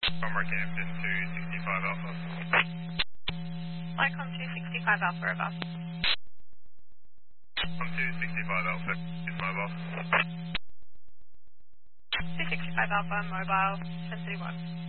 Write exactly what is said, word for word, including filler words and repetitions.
Comrade Campton two sixty-five Alpha. Lycon two sixty-five Alpha above. On two sixty-five Alpha is mobile. two sixty-five Alpha mobile, ten thirty-one.